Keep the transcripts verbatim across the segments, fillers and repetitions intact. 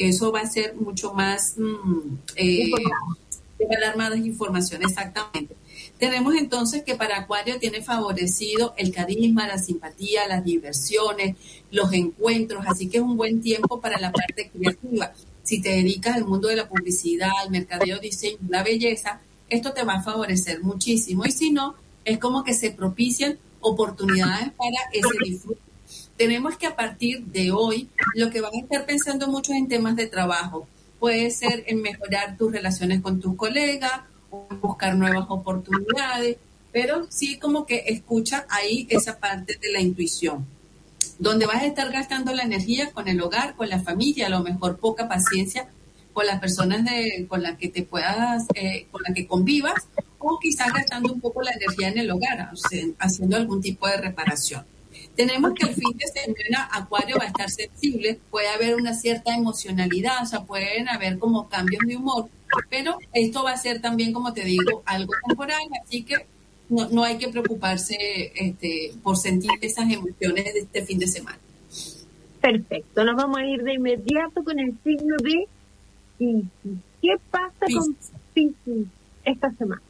que eso va a ser mucho más, mmm, eh, va a dar más información, exactamente. Tenemos entonces que para Acuario tiene favorecido el carisma, la simpatía, las diversiones, los encuentros, así que es un buen tiempo para la parte creativa. Si te dedicas al mundo de la publicidad, al mercadeo, diseño, la belleza, esto te va a favorecer muchísimo. Y si no, es como que se propician oportunidades para ese disfrute. Tenemos que a partir de hoy, lo que van a estar pensando mucho en temas de trabajo. Puede ser en mejorar tus relaciones con tus colegas, buscar nuevas oportunidades, pero sí como que escucha ahí esa parte de la intuición, donde vas a estar gastando la energía con el hogar, con la familia, a lo mejor poca paciencia con las personas de, con las que te puedas, eh, con las que convivas, o quizás gastando un poco la energía en el hogar, o sea, haciendo algún tipo de reparación. Tenemos que el fin de semana Acuario va a estar sensible, puede haber una cierta emocionalidad, o sea, pueden haber como cambios de humor, pero esto va a ser también, como te digo, algo temporal, así que no, no hay que preocuparse este, por sentir esas emociones de este fin de semana. Perfecto, nos vamos a ir de inmediato con el signo de Piscis. ¿Qué pasa Piscis. con Piscis esta semana?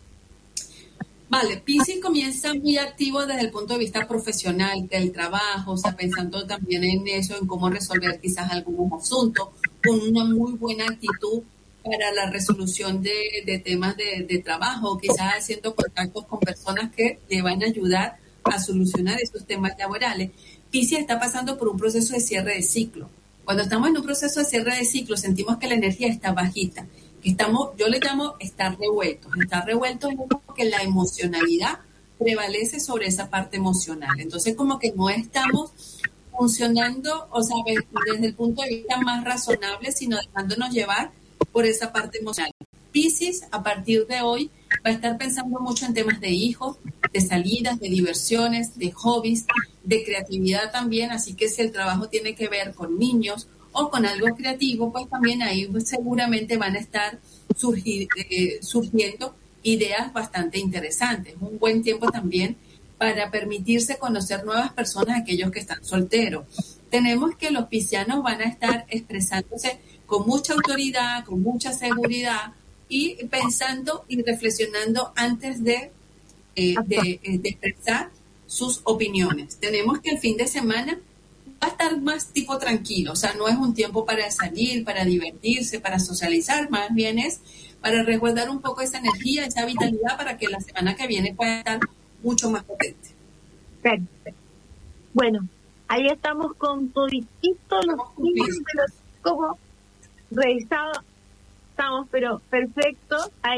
Vale, Piscis comienza muy activo desde el punto de vista profesional, del trabajo, o sea, pensando también en eso, en cómo resolver quizás algunos asuntos, con una muy buena actitud para la resolución de, de temas de, de trabajo, quizás haciendo contactos con personas que le van a ayudar a solucionar esos temas laborales. Piscis está pasando por un proceso de cierre de ciclo. Cuando estamos en un proceso de cierre de ciclo, sentimos que la energía está bajita. Estamos, yo le llamo estar revueltos. Estar revueltos es porque la emocionalidad prevalece sobre esa parte emocional. Entonces, como que no estamos funcionando, o sea, desde el punto de vista más razonable, sino dejándonos llevar por esa parte emocional. Piscis, a partir de hoy, va a estar pensando mucho en temas de hijos, de salidas, de diversiones, de hobbies, de creatividad también, así que si el trabajo tiene que ver con niños o con algo creativo, pues también ahí pues, seguramente van a estar surgir, eh, surgiendo ideas bastante interesantes. Un buen tiempo también para permitirse conocer nuevas personas, aquellos que están solteros. Tenemos que los piscianos van a estar expresándose con mucha autoridad, con mucha seguridad y pensando y reflexionando antes de, eh, de, de expresar sus opiniones. Tenemos que el fin de semana va a estar más tipo tranquilo, o sea, no es un tiempo para salir, para divertirse, para socializar, más bien es para resguardar un poco esa energía, esa vitalidad para que la semana que viene pueda estar mucho más potente. Perfecto. Bueno, ahí estamos con todititos los signos de los como revisados, estamos pero perfectos, ahí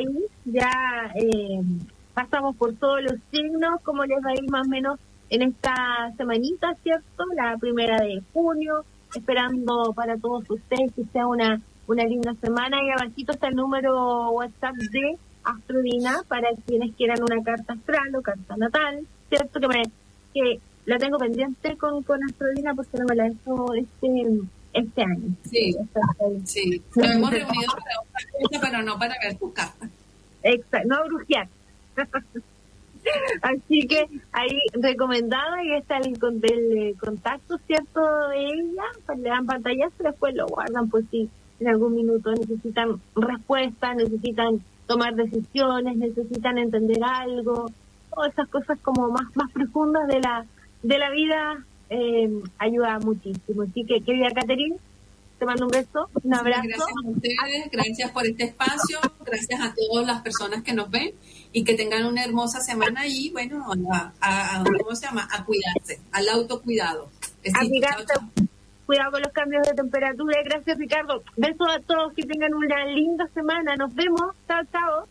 ya eh, pasamos por todos los signos, como les va a ir más o menos en esta semanita, ¿cierto? La primera de junio, esperando para todos ustedes que sea una, una linda semana. Y abajito está el número WhatsApp de Astrodina para quienes quieran una carta astral o carta natal, ¿cierto? Que me que la tengo pendiente con, con Astrodina porque no me la he hecho este, este año. Sí, sí. Nos hemos reunido para otra cosa, pero no para ver tu carta. Exacto, no brujear. Así que ahí recomendada, y está el, el contacto, ¿cierto? De ella, pues le dan pantallazo, después lo guardan por si en algún minuto necesitan respuestas, necesitan tomar decisiones, necesitan entender algo, todas esas cosas como más más profundas de la de la vida, eh, ayuda muchísimo. Así que, querida Caterine, te mando un beso, un abrazo. Gracias a ustedes, gracias por este espacio, gracias a todas las personas que nos ven y que tengan una hermosa semana y bueno, a, a, a ¿cómo se llama? A cuidarse, al autocuidado. Cuidarse, cuidado con los cambios de temperatura. Gracias, Ricardo. Besos a todos, que tengan una linda semana. Nos vemos. Chao, chao.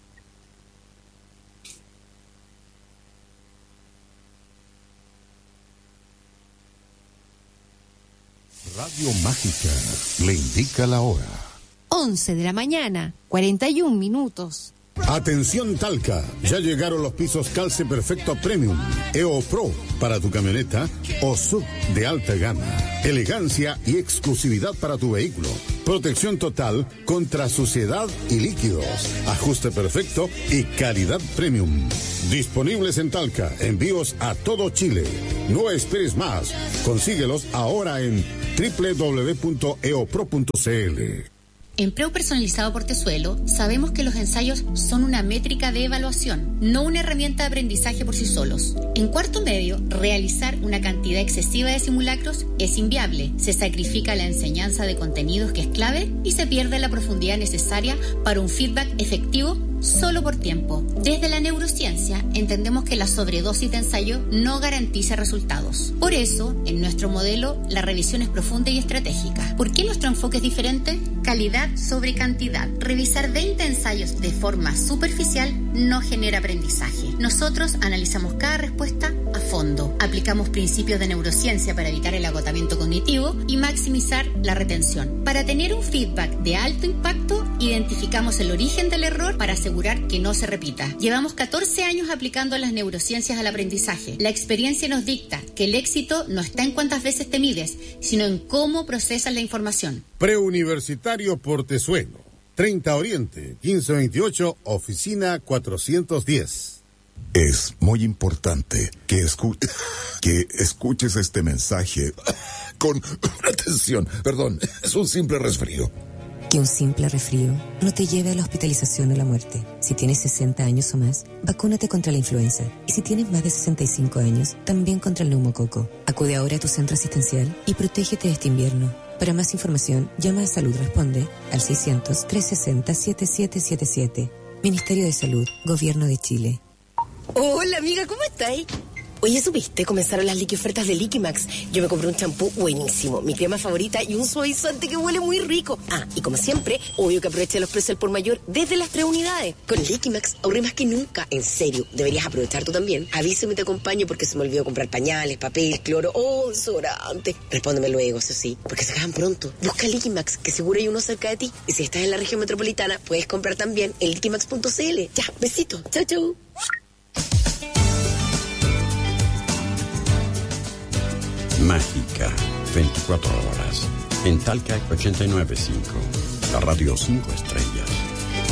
Radio Mágica le indica la hora. once de la mañana, cuarenta y un minutos. Atención Talca, ya llegaron los pisos Calce Perfecto Premium, E O Pro para tu camioneta o sub de alta gama. Elegancia y exclusividad para tu vehículo. Protección total contra suciedad y líquidos. Ajuste perfecto y calidad premium. Disponibles en Talca, envíos a todo Chile. No esperes más. Consíguelos ahora en doble u doble u doble u punto e o pro punto c l. En Preu Personalizado Portezuelo sabemos que los ensayos son una métrica de evaluación, no una herramienta de aprendizaje por sí solos. En cuarto medio, realizar una cantidad excesiva de simulacros es inviable. Se sacrifica la enseñanza de contenidos que es clave y se pierde la profundidad necesaria para un feedback efectivo solo por tiempo. Desde la neurociencia entendemos que la sobredosis de ensayo no garantiza resultados. Por eso, en nuestro modelo, la revisión es profunda y estratégica. ¿Por qué nuestro enfoque es diferente? Calidad sobre cantidad. Revisar veinte ensayos de forma superficial no genera aprendizaje. Nosotros analizamos cada respuesta a fondo. Aplicamos principios de neurociencia para evitar el agotamiento cognitivo y maximizar la retención. Para tener un feedback de alto impacto, identificamos el origen del error para asegurar que no se repita. Llevamos catorce años aplicando las neurociencias al aprendizaje. La experiencia nos dicta que el éxito no está en cuántas veces te mides, sino en cómo procesas la información. Preuniversitario Portezuelo, treinta Oriente, quince veintiocho, oficina cuatrocientos diez. Es muy importante que, escu- que escuches este mensaje con atención. Perdón, es un simple resfrío. Que un simple resfrío no te lleve a la hospitalización o la muerte. Si tienes sesenta años o más, vacúnate contra la influenza. Y si tienes más de sesenta y cinco años, también contra el neumococo. Acude ahora a tu centro asistencial y protégete este invierno. Para más información, llama a Salud Responde al seiscientos, trescientos sesenta, setenta y siete setenta y siete. Ministerio de Salud, Gobierno de Chile. Hola amiga, ¿cómo estáis? Oye, ¿supiste? Comenzaron las liqui ofertas de Liquimax. Yo me compré un champú buenísimo, mi crema favorita y un suavizante que huele muy rico. Ah, y como siempre, obvio que aproveché los precios al por mayor desde las tres unidades. Con Liquimax ahorré más que nunca. En serio, deberías aprovechar tú también. Avísame y te acompaño porque se me olvidó comprar pañales, papel, cloro o desodorante. Respóndeme luego, eso sí, porque se acaban pronto. Busca Liquimax, que seguro hay uno cerca de ti. Y si estás en la región metropolitana, puedes comprar también en liquimax punto c l. Ya, besito. Chau, chau. Mágica, veinticuatro horas. En Talca ochenta y nueve punto cinco. La radio cinco estrellas.